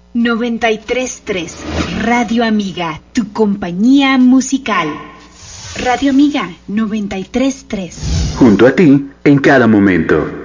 93.3 Radio Amiga, tu compañía musical. Radio Amiga 93.3. Junto a ti en cada momento.